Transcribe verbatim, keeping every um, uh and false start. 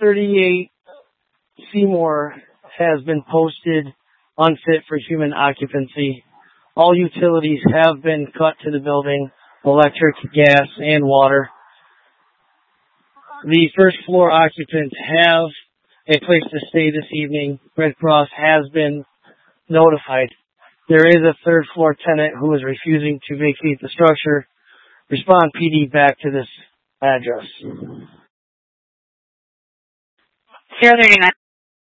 thirty-eight Seymour has been posted unfit for human occupancy. All utilities have been cut to the building, electric, gas, and water. The first floor occupants have a place to stay this evening. Red Cross has been notified. There is a third floor tenant who is refusing to vacate the structure. Respond P D back to this address. zero thirty-nine.